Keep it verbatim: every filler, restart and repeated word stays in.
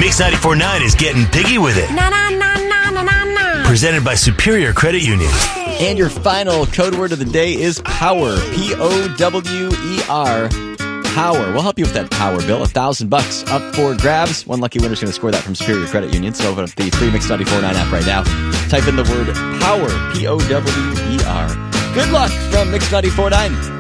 Mix ninety-four point nine is getting piggy with it. Na na na na na na na. Presented by Superior Credit Union. And your final code word of the day is power. P O W E R. Power. We'll help you with that power bill. A thousand bucks up for grabs. One lucky winner's going to score that from Superior Credit Union. So open up the free Mix ninety-four point nine app right now. Type in the word power. P O W E R. Good luck from Mix ninety-four point nine.